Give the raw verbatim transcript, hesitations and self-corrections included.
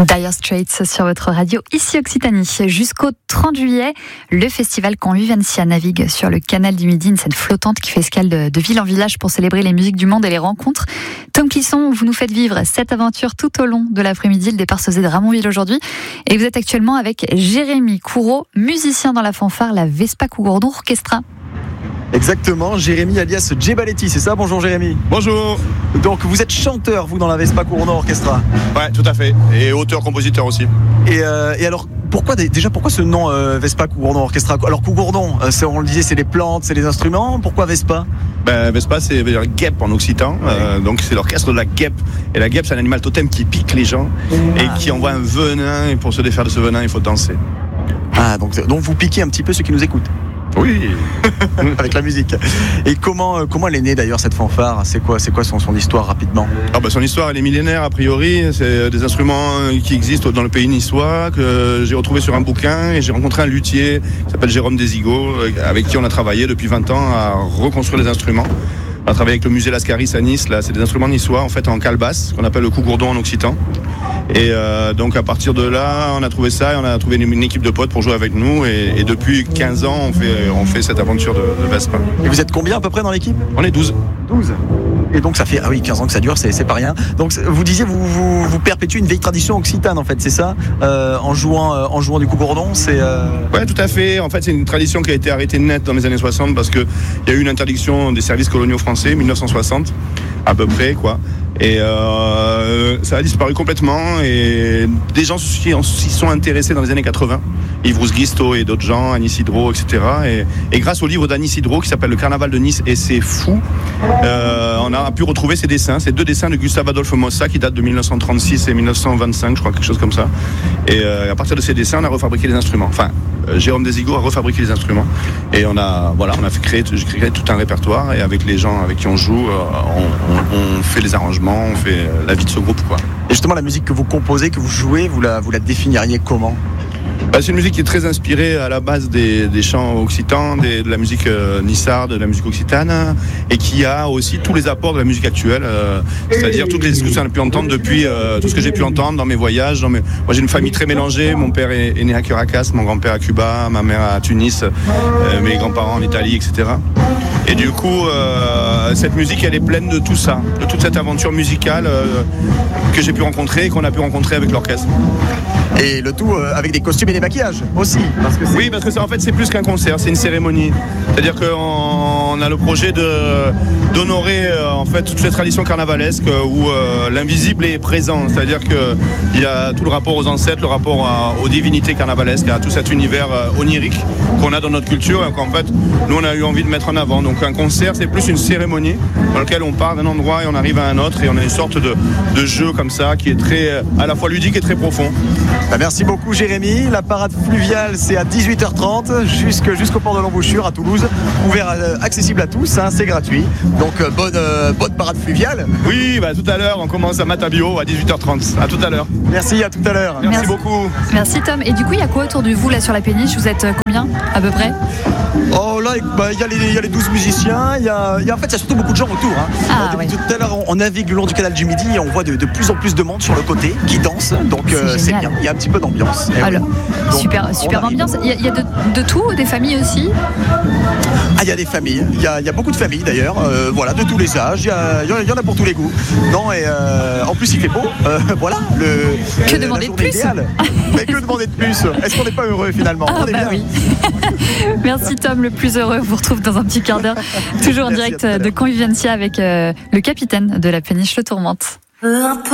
Dire Straits sur votre radio, ici Occitanie. Jusqu'au trente juillet, le festival Convivencia navigue sur le canal du Midi, une scène flottante qui fait escale de, de ville en village pour célébrer les musiques du monde et les rencontres. Tom Clisson, vous nous faites vivre cette aventure tout au long de l'après-midi. Le départ se faisait de Ramonville aujourd'hui. Et vous êtes actuellement avec Jérémy Courreau, musicien dans la fanfare, la Vespa Cougourdon Orchestra. Exactement, Jérémy alias Djebaletti, c'est ça? Bonjour Jérémy. Bonjour. Donc vous êtes chanteur, vous, dans la Vespa Cougourdon Orchestra? Ouais, tout à fait. Et auteur-compositeur aussi. Et, euh, et alors, pourquoi, déjà, pourquoi ce nom euh, Vespa Cougourdon Orchestra? Alors Cougourdon, euh, c'est, on le disait, c'est les plantes, c'est les instruments. Pourquoi Vespa? Ben, Vespa, c'est veut dire guêpe en occitan. Ouais. Euh, donc c'est l'orchestre de la guêpe. Et la guêpe, c'est un animal totem qui pique les gens ah. et qui envoie un venin. Et pour se défaire de ce venin, il faut danser. Ah, donc, donc vous piquez un petit peu ceux qui nous écoutent? Oui. Avec la musique. Et comment, comment elle est née d'ailleurs cette fanfare? C'est quoi, c'est quoi son, son histoire rapidement? Ah bah son histoire elle est millénaire a priori. C'est des instruments qui existent dans le pays niçois que j'ai retrouvé sur un bouquin et j'ai rencontré un luthier qui s'appelle Jérôme Desigo avec qui on a travaillé depuis vingt ans à reconstruire les instruments. On a travaillé avec le musée Lascaris à Nice. Là, c'est des instruments niçois en fait en calebasse qu'on appelle le cougourdon en occitan. Et euh, donc à partir de là, on a trouvé ça et on a trouvé une, une équipe de potes pour jouer avec nous. Et, et depuis quinze ans, on fait, on fait cette aventure de, de Vespa. Et vous êtes combien à peu près dans l'équipe? On est douze. douze. Et donc ça fait ah oui quinze ans que ça dure, c'est, c'est pas rien. Donc vous disiez vous, vous, vous perpétuez une vieille tradition occitane en fait, c'est ça, euh, en jouant euh, en jouant du cougourdon, c'est. Euh... Ouais, tout à fait. En fait, c'est une tradition qui a été arrêtée net dans les années soixante parce que il y a eu une interdiction des services coloniaux français, dix-neuf cent soixante à peu près quoi. Et euh, ça a disparu complètement et des gens s'y sont intéressés dans les années quatre-vingts. Yves Rousse-Guisto et d'autres gens, Annie Sidro, et cetera. Et, et grâce au livre d'Annie Sidro qui s'appelle Le Carnaval de Nice et c'est fou, euh, on a pu retrouver ces dessins, ces deux dessins de Gustave Adolphe Mossa qui datent de dix-neuf cent trente-six et dix-neuf cent vingt-cinq, je crois, quelque chose comme ça. Et euh, à partir de ces dessins, on a refabriqué les instruments. Enfin, euh, Jérôme Desigo a refabriqué les instruments et on a, voilà, on a fait créer, créé tout un répertoire et avec les gens avec qui on joue, euh, on, on, on fait les arrangements, on fait la vie de ce groupe, quoi. Et justement, la musique que vous composez, que vous jouez, vous la, vous la définiriez comment? Bah, c'est une musique qui est très inspirée à la base des, des chants occitans, des, de la musique euh, nissarde, de la musique occitane, et qui a aussi tous les apports de la musique actuelle, euh, c'est-à-dire toutes les discussions qu'on a pu entendre depuis, euh, tout ce que j'ai pu entendre dans mes voyages. Dans mes... Moi j'ai une famille très mélangée, mon père est, est né à Caracas, mon grand-père à Cuba, ma mère à Tunis, euh, mes grands-parents en Italie, et cetera. Et du coup, euh, cette musique, elle est pleine de tout ça, de toute cette aventure musicale euh, que j'ai pu rencontrer et qu'on a pu rencontrer avec l'orchestre. Et le tout euh, avec des costumes et des maquillages aussi. Parce que c'est... Oui, parce que c'est, en fait, c'est plus qu'un concert, c'est une cérémonie. C'est-à-dire qu'on a le projet de, d'honorer euh, en fait toutes ces traditions carnavalesques euh, où euh, l'invisible est présent. C'est-à-dire qu'il y a tout le rapport aux ancêtres, le rapport à, aux divinités carnavalesques, à tout cet univers euh, onirique qu'on a dans notre culture et qu'en fait, nous, on a eu envie de mettre en avant. Donc un concert, c'est plus une cérémonie dans laquelle on part d'un endroit et on arrive à un autre et on a une sorte de, de jeu comme ça qui est très, à la fois ludique et très profond. Bah merci beaucoup Jérémy. La parade fluviale c'est à dix-huit heures trente jusque, jusqu'au port de l'Embouchure à Toulouse. Ouvert, euh, accessible à tous, hein, c'est gratuit. Donc euh, bonne, euh, bonne parade fluviale. Oui, bah, tout à l'heure on commence à Matabio à dix-huit heures trente. À tout à l'heure. Merci, à tout à l'heure. Merci, Merci beaucoup. Merci Tom. Et du coup il y a quoi autour de vous là sur la péniche? Vous êtes combien à peu près? Oh là, bah, il y, y a les douze musiciens, il y a, y a, en fait il y a surtout beaucoup de gens autour. Hein. Ah, euh, oui. Tout à l'heure on, on navigue le long du canal du Midi et on voit de, de plus en plus de monde sur le côté qui danse. Donc c'est, euh, c'est bien, il y a un petit peu d'ambiance. Eh Alors, oui. Donc, super, super ambiance. Il y a, il y a de, de tout, des familles aussi? Ah, il y a des familles, il y a, il y a beaucoup de familles d'ailleurs, euh, voilà, de tous les âges, il y, a, il y en a pour tous les goûts. Non, et euh, en plus il fait beau, euh, voilà. Le, que euh, demander de plus? Mais que demander de plus? Est-ce qu'on n'est pas heureux finalement? Ah, On est bah bien. oui. Merci Tom, le plus heureux. On vous retrouve dans un petit quart d'heure, toujours en Merci, direct de Convivencia avec euh, le capitaine de la péniche Le Tourmente.